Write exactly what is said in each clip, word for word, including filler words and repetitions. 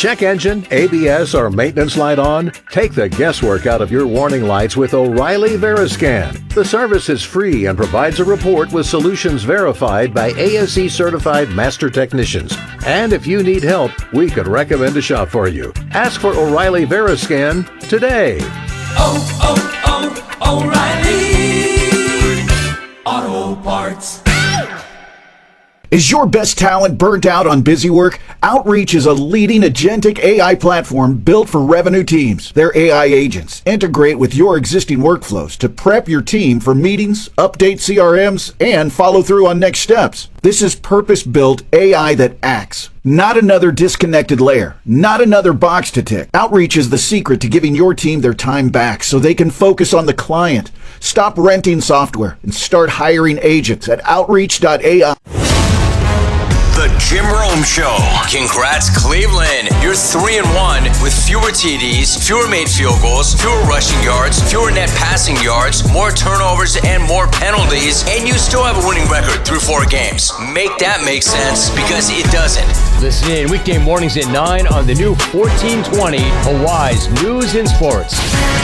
check engine, A B S, or maintenance light on? Take the guesswork out of your warning lights with O'Reilly Veriscan. The service is free and provides a report with solutions verified by A S E certified master technicians. And if you need help, we could recommend a shop for you. Ask for O'Reilly Veriscan today. Oh, oh, oh, O'Reilly Auto Parts. Is your best talent burnt out on busy work? Outreach is a leading agentic A I platform built for revenue teams. Their A I agents integrate with your existing workflows to prep your team for meetings, update C R Ms, and follow through on next steps. This is purpose-built A I that acts. Not another disconnected layer. Not another box to tick. Outreach is the secret to giving your team their time back so they can focus on the client. Stop renting software and start hiring agents at outreach dot A I. The Jim Rome Show. Congrats, Cleveland. You're three and one with fewer T Ds, fewer made field goals, fewer rushing yards, fewer net passing yards, more turnovers, and more penalties, and you still have a winning record through four games. Make that make sense, because it doesn't. Listen in weekday mornings at nine on the new fourteen twenty Hawaii's News and Sports.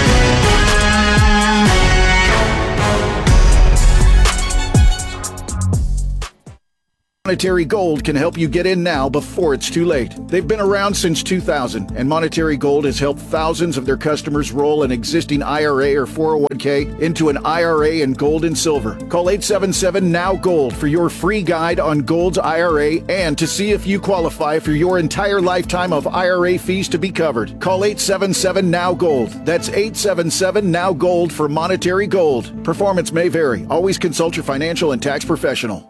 Monetary Gold can help you get in now before it's too late. They've been around since two thousand, and Monetary Gold has helped thousands of their customers roll an existing I R A or four oh one k into an I R A in gold and silver. Call eight seven seven N O W Gold for your free guide on Gold's I R A and to see if you qualify for your entire lifetime of I R A fees to be covered. Call eight seven seven N O W Gold. That's eight seven seven N O W Gold for Monetary Gold. Performance may vary. Always consult your financial and tax professional.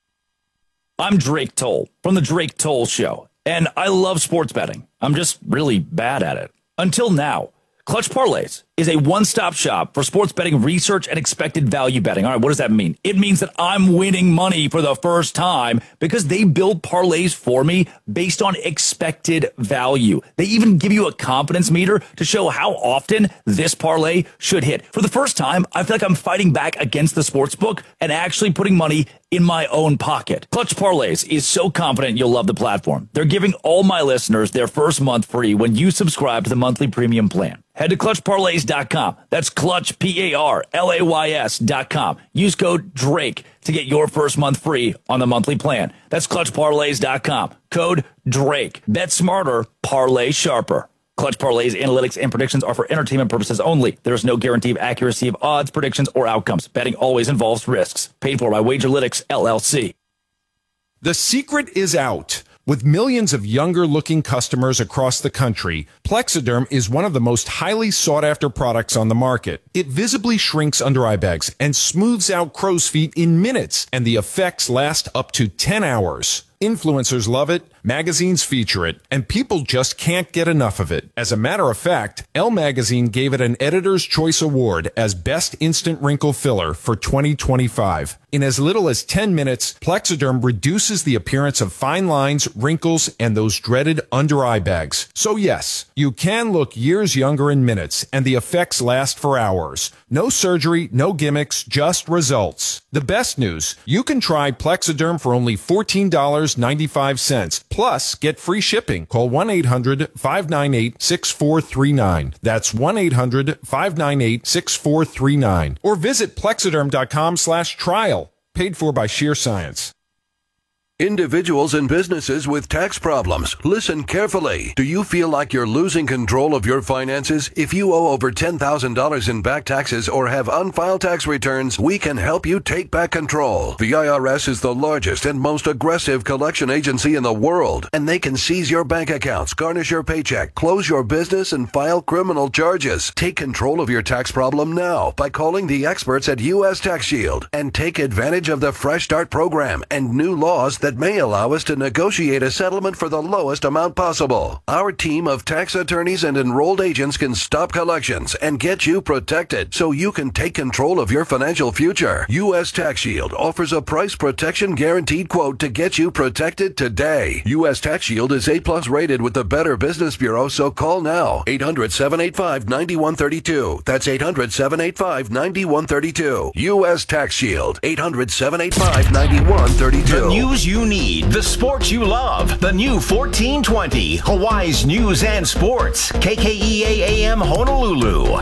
I'm Drake Toll from The Drake Toll Show, and I love sports betting. I'm just really bad at it. Until now. Clutch Parlays is a one-stop shop for sports betting research and expected value betting. All right, what does that mean? It means that I'm winning money for the first time because they build parlays for me based on expected value. They even give you a confidence meter to show how often this parlay should hit. For the first time, I feel like I'm fighting back against the sportsbook and actually putting money in my own pocket. Clutch Parlays is so confident you'll love the platform. They're giving all my listeners their first month free when you subscribe to the monthly premium plan. Head to clutch parlays dot com. That's Clutch, P A R L A Y S dot com. Use code DRAKE to get your first month free on the monthly plan. That's clutch parlays dot com. Code DRAKE. Bet smarter, parlay sharper. Clutch Parlays analytics and predictions are for entertainment purposes only. There is no guarantee of accuracy of odds, predictions, or outcomes. Betting always involves risks. Paid for by Wagerlytics, L L C. The secret is out. With millions of younger-looking customers across the country, Plexiderm is one of the most highly sought-after products on the market. It visibly shrinks under eye bags and smooths out crow's feet in minutes, and the effects last up to ten hours. Influencers love it, magazines feature it, and people just can't get enough of it. As a matter of fact, Elle Magazine gave it an Editor's Choice Award as Best Instant Wrinkle Filler for twenty twenty-five. In as little as ten minutes, Plexiderm reduces the appearance of fine lines, wrinkles, and those dreaded under-eye bags. So yes, you can look years younger in minutes, and the effects last for hours. No surgery, no gimmicks, just results. The best news, you can try Plexiderm for only fourteen dollars and ninety-five cents. Plus, get free shipping. Call one eight hundred five nine eight six four three nine. That's one eight hundred five nine eight six four three nine. Or visit plexiderm dot com slash trial. Paid for by Sheer Science. Individuals and businesses with tax problems, listen carefully. Do you feel like you're losing control of your finances? If you owe over ten thousand dollars in back taxes or have unfiled tax returns, we can help you take back control. The I R S is the largest and most aggressive collection agency in the world, and they can seize your bank accounts, garnish your paycheck, close your business, and file criminal charges. Take control of your tax problem now by calling the experts at U S Tax Shield and take advantage of the Fresh Start program and new laws that that may allow us to negotiate a settlement for the lowest amount possible. Our team of tax attorneys and enrolled agents can stop collections and get you protected so you can take control of your financial future. U S Tax Shield offers a price protection guaranteed quote to get you protected today. U S Tax Shield is A plus rated with the Better Business Bureau, so call now. eight hundred seven eight five nine one three two. That's eight hundred seven eight five nine one three two. U S Tax Shield. eight hundred seven eight five nine one three two. The news you you need, the sports you love. The new fourteen twenty, Hawaii's News and Sports. K K E A A M Honolulu.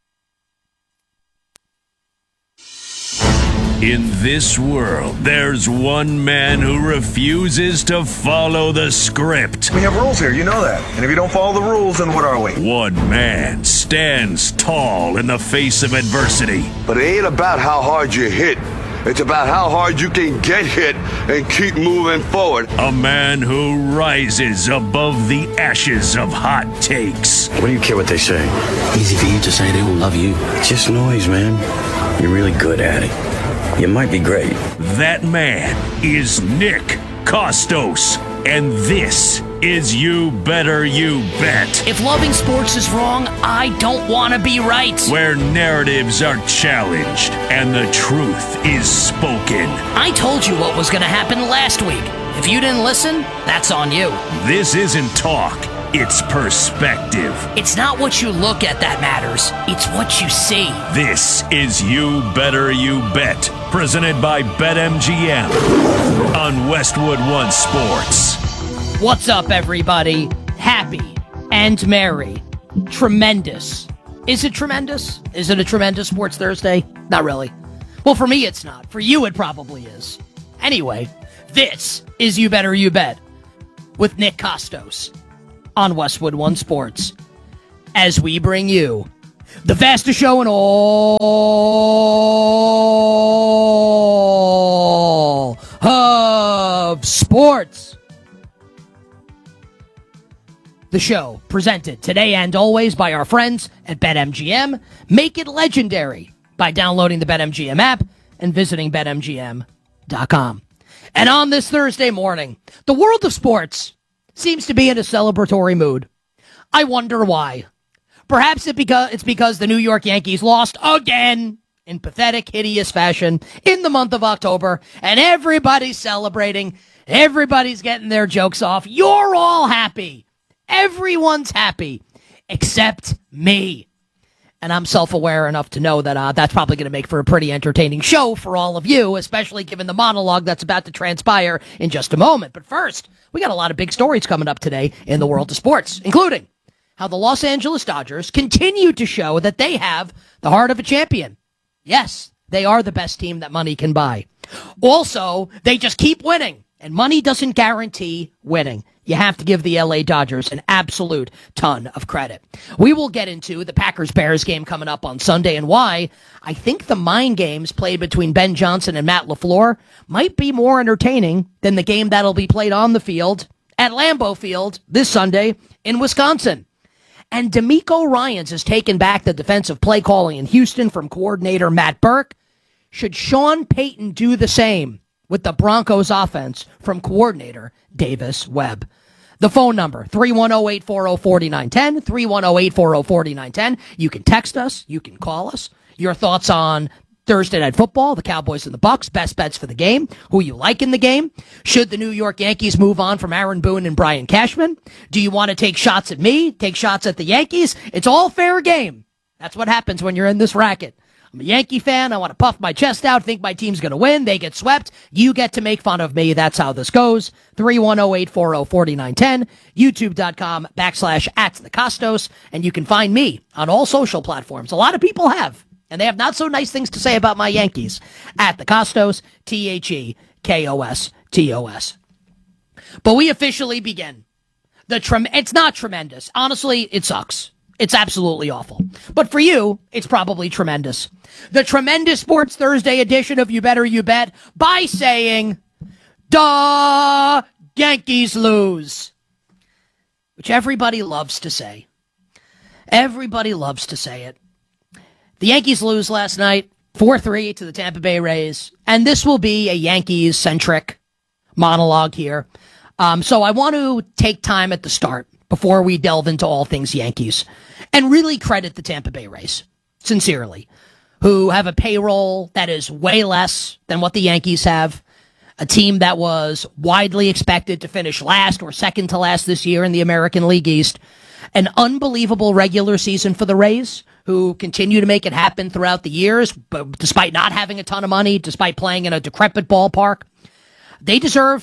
In this world, there's one man who refuses to follow the script. We have rules here, you know that. And if you don't follow the rules, then what are we? One man stands tall in the face of adversity. But it ain't about how hard you hit. It's about how hard you can get hit and keep moving forward. A man who rises above the ashes of hot takes. What do you care what they say? Easy for you to say they don't love you. It's just noise, man. You're really good at it. You might be great. That man is Nick Kostos. And this is You Better You Bet. If loving sports is wrong, I don't want to be right. Where narratives are challenged and the truth is spoken. I told you what was going to happen last week. If you didn't listen, that's on you. This isn't talk. It's perspective. It's not what you look at that matters. It's what you see. This is You Better You Bet, presented by BetMGM on Westwood One Sports. What's up, everybody? Happy and merry. Tremendous. Is it tremendous? Is it a tremendous Sports Thursday? Not really. Well, for me, it's not. For you, it probably is. Anyway, this is You Better You Bet with Nick Kostos on Westwood One Sports, as we bring you the fastest show in all of sports. The show presented today and always by our friends at BetMGM. Make it legendary by downloading the BetMGM app and visiting Bet M G M dot com. And on this Thursday morning, the world of sports seems to be in a celebratory mood. I wonder why. Perhaps it because it's because the New York Yankees lost again in pathetic, hideous fashion in the month of October, and everybody's celebrating. Everybody's getting their jokes off. You're all happy. Everyone's happy except me. And I'm self-aware enough to know that uh, that's probably going to make for a pretty entertaining show for all of you, especially given the monologue that's about to transpire in just a moment. But first, we got a lot of big stories coming up today in the world of sports, including how the Los Angeles Dodgers continue to show that they have the heart of a champion. Yes, they are the best team that money can buy. Also, they just keep winning, and money doesn't guarantee winning. You have to give the L A Dodgers an absolute ton of credit. We will get into the Packers-Bears game coming up on Sunday and why I think the mind games played between Ben Johnson and Matt LaFleur might be more entertaining than the game that'll be played on the field at Lambeau Field this Sunday in Wisconsin. And D'Amico Ryans has taken back the defensive play calling in Houston from coordinator Matt Burke. Should Sean Payton do the same with the Broncos offense from coordinator Davis Webb? The phone number, three one zero, eight four zero, four nine one zero, three one zero, eight four zero, four nine one zero. You can text us. You can call us. Your thoughts on Thursday Night Football, the Cowboys and the Bucks, best bets for the game, who you like in the game. Should the New York Yankees move on from Aaron Boone and Brian Cashman? Do you want to take shots at me, take shots at the Yankees? It's all fair game. That's what happens when you're in this racket. I'm a Yankee fan. I want to puff my chest out, think my team's going to win. They get swept. You get to make fun of me. That's how this goes. three one zero, eight four zero, four nine one zero, youtube.com backslash at the Kostos. And you can find me on all social platforms. A lot of people have, and they have not so nice things to say about my Yankees. At the Kostos, T H E K O S T O S. But we officially begin. The trem- It's not tremendous. Honestly, it sucks. It's absolutely awful. But for you, it's probably tremendous. The tremendous Sports Thursday edition of You Better You Bet by saying, duh, Yankees lose. Which everybody loves to say. Everybody loves to say it. The Yankees lose last night, four three to the Tampa Bay Rays. And this will be a Yankees-centric monologue here. Um, so I want to take time at the start before we delve into all things Yankees and really credit the Tampa Bay Rays, sincerely, who have a payroll that is way less than what the Yankees have, a team that was widely expected to finish last or second to last this year in the American League East, an unbelievable regular season for the Rays, who continue to make it happen throughout the years, but despite not having a ton of money, despite playing in a decrepit ballpark. They deserve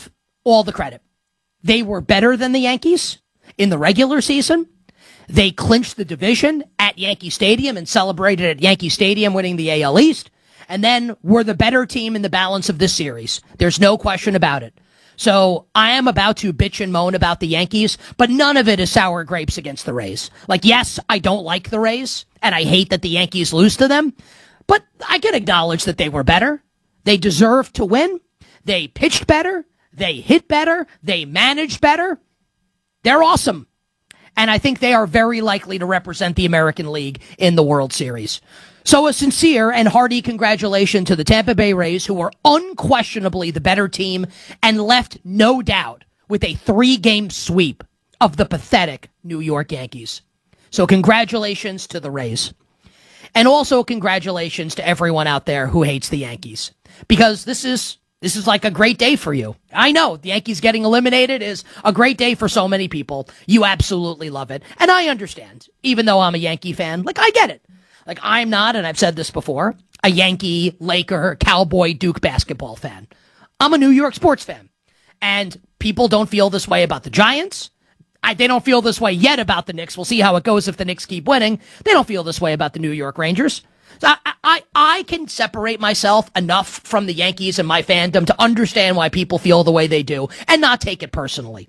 all the credit. They were better than the Yankees in the regular season. They clinched the division at Yankee Stadium and celebrated at Yankee Stadium, winning the A L East, and then were the better team in the balance of this series. There's no question about it. So I am about to bitch and moan about the Yankees, but none of it is sour grapes against the Rays. Like, yes, I don't like the Rays, and I hate that the Yankees lose to them, but I can acknowledge that they were better. They deserved to win. They pitched better. They hit better. They managed better. They're awesome. And I think they are very likely to represent the American League in the World Series. So a sincere and hearty congratulations to the Tampa Bay Rays, who were unquestionably the better team and left no doubt with a three-game sweep of the pathetic New York Yankees. So congratulations to the Rays. And also congratulations to everyone out there who hates the Yankees. Because this is this is like a great day for you. I know the Yankees getting eliminated is a great day for so many people. You absolutely love it. And I understand, even though I'm a Yankee fan, like I get it. Like I'm not, and I've said this before, a Yankee, Laker, Cowboy, Duke basketball fan. I'm a New York sports fan. And people don't feel this way about the Giants. I, they don't feel this way yet about the Knicks. We'll see how it goes if the Knicks keep winning. They don't feel this way about the New York Rangers. So I, I, I can separate myself enough from the Yankees and my fandom to understand why people feel the way they do and not take it personally.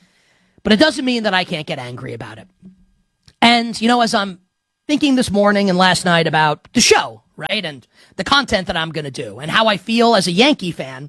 But it doesn't mean that I can't get angry about it. And, you know, as I'm thinking this morning and last night about the show, right, and the content that I'm going to do and how I feel as a Yankee fan,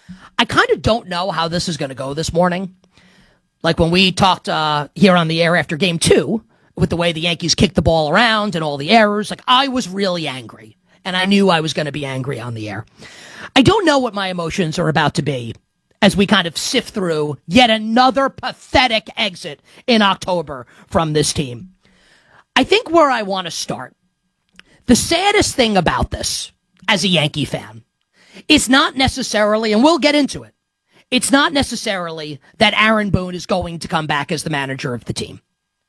I kind of don't know how this is going to go this morning. Like when we talked uh, here on the air after game two, with the way the Yankees kicked the ball around and all the errors, like I was really angry. And I knew I was going to be angry on the air. I don't know what my emotions are about to be as we kind of sift through yet another pathetic exit in October from this team. I think where I want to start, the saddest thing about this as a Yankee fan is not necessarily, and we'll get into it, it's not necessarily that Aaron Boone is going to come back as the manager of the team.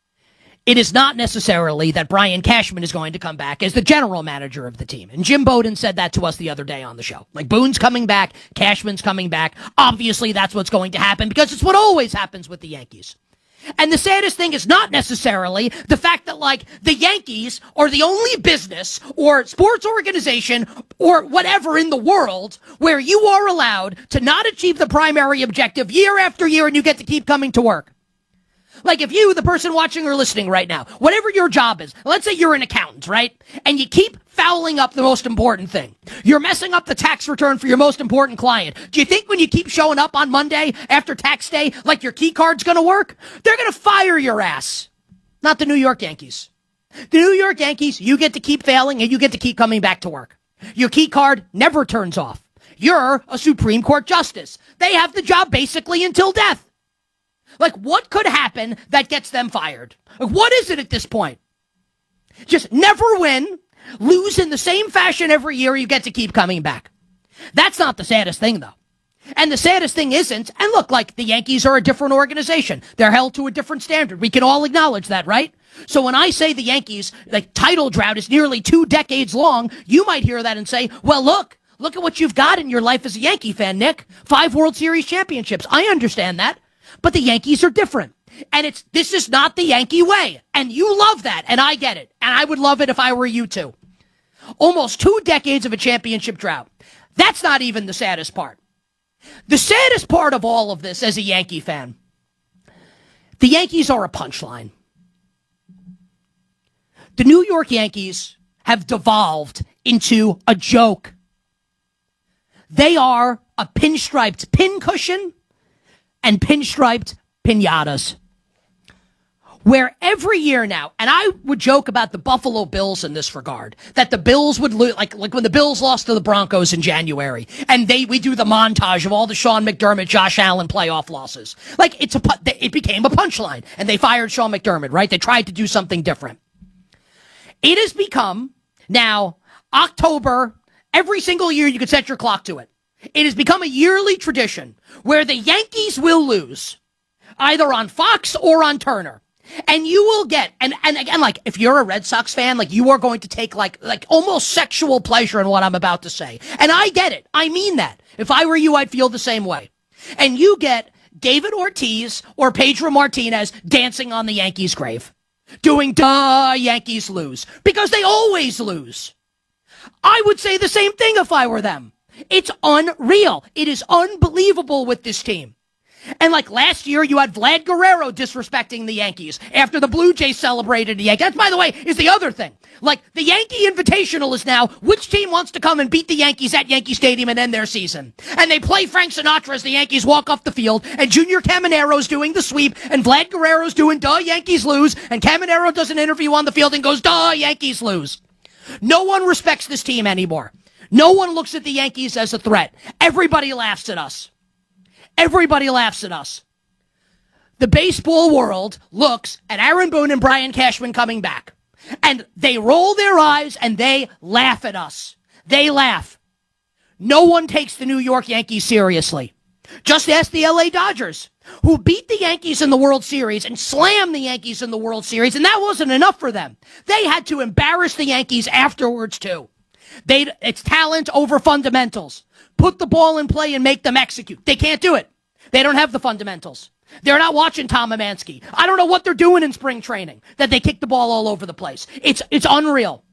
It is not necessarily that Brian Cashman is going to come back as the general manager of the team. And Jim Bowden said that to us the other day on the show. Like, Boone's coming back, Cashman's coming back. Obviously, that's what's going to happen because it's what always happens with the Yankees. And the saddest thing is not necessarily the fact that, like, the Yankees are the only business or sports organization or whatever in the world where you are allowed to not achieve the primary objective year after year and you get to keep coming to work. Like if you, the person watching or listening right now, whatever your job is, let's say you're an accountant, right? And you keep fouling up the most important thing. You're messing up the tax return for your most important client. Do you think when you keep showing up on Monday after tax day, like your key card's going to work? They're going to fire your ass. Not the New York Yankees. The New York Yankees, you get to keep failing and you get to keep coming back to work. Your key card never turns off. You're a Supreme Court justice. They have the job basically until death. Like, what could happen that gets them fired? Like, what is it at this point? Just never win, lose in the same fashion every year, you get to keep coming back. That's not the saddest thing, though. And the saddest thing isn't, and look, like, the Yankees are a different organization. They're held to a different standard. We can all acknowledge that, right? So when I say the Yankees, like, title drought is nearly two decades long, you might hear that and say, well, look, look at what you've got in your life as a Yankee fan, Nick. Five World Series championships. I understand that. But the Yankees are different. And it's this is not the Yankee way. And you love that. And I get it. And I would love it if I were you too. Almost two decades of a championship drought. That's not even the saddest part. The saddest part of all of this as a Yankee fan, the Yankees are a punchline. The New York Yankees have devolved into a joke. They are a pinstriped pincushion and pinstriped piñatas. Where every year now, and I would joke about the Buffalo Bills in this regard, that the Bills would lose, like, like when the Bills lost to the Broncos in January, and they, we do the montage of all the Sean McDermott, Josh Allen playoff losses. Like, it's a, it became a punchline, and they fired Sean McDermott, right? They tried to do something different. It has become, now, October, every single year you could set your clock to it. It has become a yearly tradition where the Yankees will lose, either on Fox or on Turner. And you will get, and, and again, like, if you're a Red Sox fan, like, you are going to take, like, like almost sexual pleasure in what I'm about to say. And I get it. I mean that. If I were you, I'd feel the same way. And you get David Ortiz or Pedro Martinez dancing on the Yankees' grave, doing duh, Yankees lose, because they always lose. I would say the same thing if I were them. It's unreal. It is unbelievable with this team. And like last year, you had Vlad Guerrero disrespecting the Yankees after the Blue Jays celebrated the Yankees. That, by the way, is the other thing. Like, the Yankee Invitational is now, which team wants to come and beat the Yankees at Yankee Stadium and end their season? And they play Frank Sinatra as the Yankees walk off the field, and Junior Camanero's doing the sweep, and Vlad Guerrero's doing duh, Yankees lose, and Caminero does an interview on the field and goes, duh, Yankees lose. No one respects this team anymore. No one looks at the Yankees as a threat. Everybody laughs at us. Everybody laughs at us. The baseball world looks at Aaron Boone and Brian Cashman coming back, and they roll their eyes and they laugh at us. They laugh. No one takes the New York Yankees seriously. Just ask the L A Dodgers, who beat the Yankees in the World Series and slammed the Yankees in the World Series, and that wasn't enough for them. They had to embarrass the Yankees afterwards, too. They, it's talent over fundamentals. Put the ball in play and make them execute. They can't do it. They don't have the fundamentals. They're not watching Tom Amansky. I don't know what they're doing in spring training, that they kick the ball all over the place. It's, it's unreal.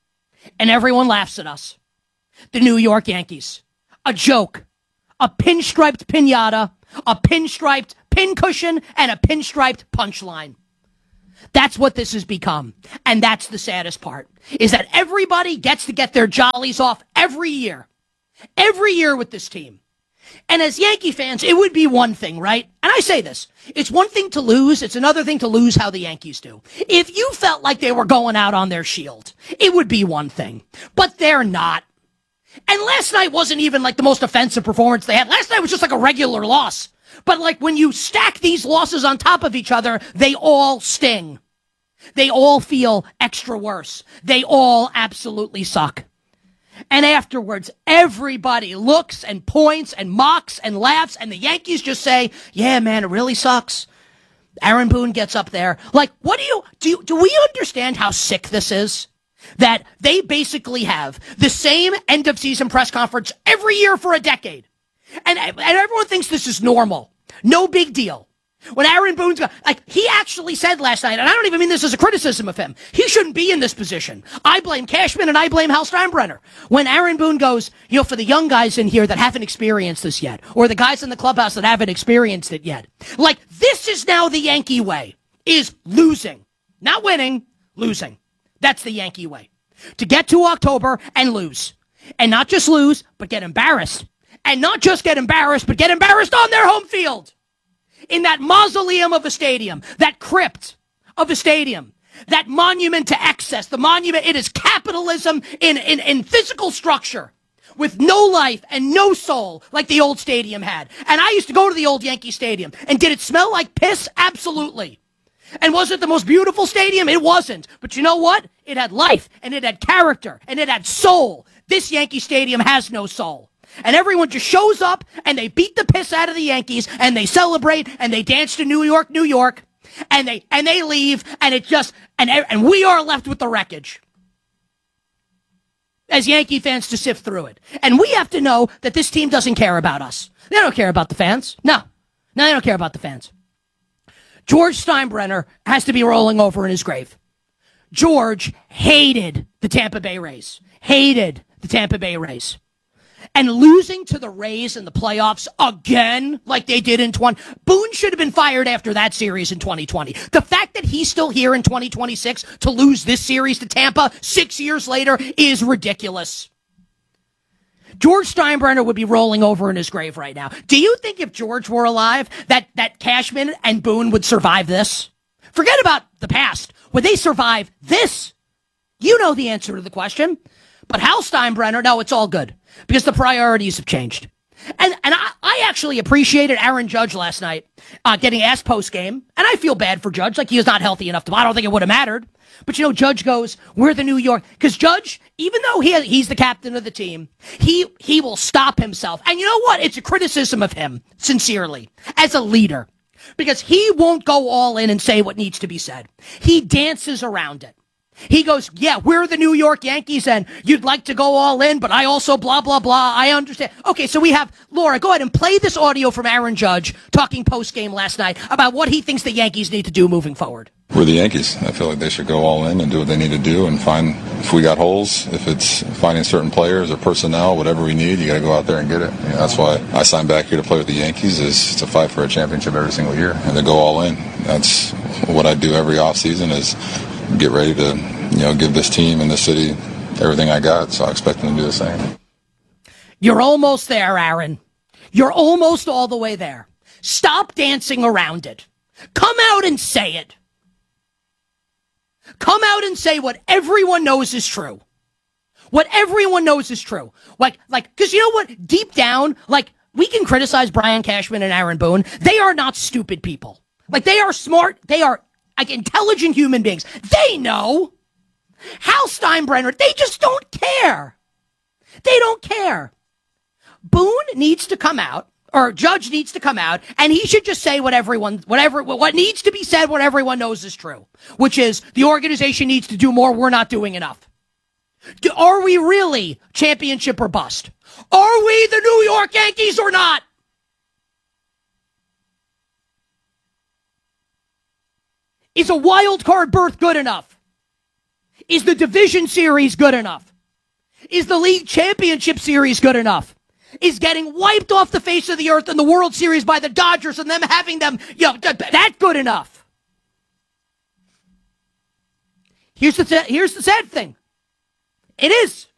And everyone laughs at us. The New York Yankees. A joke. A pinstriped piñata, a pinstriped pincushion, and a pinstriped punchline. That's what this has become. And that's the saddest part, is that everybody gets to get their jollies off every year. Every year with this team. And as Yankee fans, it would be one thing, right? And I say this. It's one thing to lose. It's another thing to lose how the Yankees do. If you felt like they were going out on their shield, it would be one thing. But they're not. And last night wasn't even like the most offensive performance they had. Last night was just like a regular loss. But like when you stack these losses on top of each other, they all sting. They all feel extra worse. They all absolutely suck. And afterwards, everybody looks and points and mocks and laughs, and the Yankees just say, yeah, man, it really sucks. Aaron Boone gets up there. Like, what do you, do you, do we understand how sick this is? That they basically have the same end of season press conference every year for a decade. And, and everyone thinks this is normal. No big deal. When Aaron Boone's got, like, he actually said last night, and I don't even mean this as a criticism of him, he shouldn't be in this position. I blame Cashman and I blame Hal Steinbrenner. When Aaron Boone goes, you know, for the young guys in here that haven't experienced this yet, or the guys in the clubhouse that haven't experienced it yet, like, this is now the Yankee way, is losing. Not winning, losing. That's the Yankee way. To get to October and lose. And not just lose, but get embarrassed. And not just get embarrassed, but get embarrassed on their home field. In that mausoleum of a stadium, that crypt of a stadium, that monument to excess, the monument, it is capitalism in, in, in physical structure with no life and no soul like the old stadium had. And I used to go to the old Yankee Stadium. And did it smell like piss? Absolutely. And was it the most beautiful stadium? It wasn't. But you know what? It had life, and it had character, and it had soul. This Yankee Stadium has no soul. And everyone just shows up, and they beat the piss out of the Yankees, and they celebrate, and they dance to New York, New York, and they and they leave, and it just and and we are left with the wreckage as Yankee fans to sift through it. And we have to know that this team doesn't care about us. They don't care about the fans. No, no, they don't care about the fans. George Steinbrenner has to be rolling over in his grave. George hated the Tampa Bay Rays. Hated the Tampa Bay Rays. And losing to the Rays in the playoffs again, like they did in twenty. Boone should have been fired after that series in twenty twenty. The fact that he's still here in twenty twenty-six to lose this series to Tampa six years later is ridiculous. George Steinbrenner would be rolling over in his grave right now. Do you think if George were alive, that, that Cashman and Boone would survive this? Forget about the past. Would they survive this? You know the answer to the question. But Hal Steinbrenner, no, it's all good. Because the priorities have changed. And and I, I actually appreciated Aaron Judge last night uh, getting asked post-game. And I feel bad for Judge. Like, he is not healthy enough to. I don't think it would have mattered. But, you know, Judge goes, we're the New York. Because Judge, even though he he's the captain of the team, he he will stop himself. And you know what? It's a criticism of him, sincerely, as a leader. Because he won't go all in and say what needs to be said. He dances around it. He goes, yeah, we're the New York Yankees and you'd like to go all in, but I also blah, blah, blah. I understand. Okay, so we have, Laura, go ahead and play this audio from Aaron Judge talking post-game last night about what he thinks the Yankees need to do moving forward. We're the Yankees. I feel like they should go all in and do what they need to do and find, if we got holes, if it's finding certain players or personnel, whatever we need, you got to go out there and get it. You know, that's why I signed back here to play with the Yankees, is to fight for a championship every single year and to go all in. That's what I do every offseason, is get ready to, you know, give this team and this city everything I got. So I expect them to do the same. You're almost there, Aaron. You're almost all the way there. Stop dancing around it. Come out and say it. Come out and say what everyone knows is true. What everyone knows is true. Like, like, because you know what? Deep down, like, we can criticize Brian Cashman and Aaron Boone. They are not stupid people. Like, they are smart. They are, like, intelligent human beings. They know. Hal Steinbrenner, they just don't care. They don't care. Boone needs to come out, or Judge needs to come out, and he should just say what everyone, whatever, what needs to be said, what everyone knows is true, which is the organization needs to do more. We're not doing enough. Do, are we really championship or bust? Are we the New York Yankees or not? Is a wild card berth good enough? Is the division series good enough? Is the league championship series good enough? Is getting wiped off the face of the earth in the World Series by the Dodgers and them having them, you know, that good enough? Here's the, here's the sad thing. It is.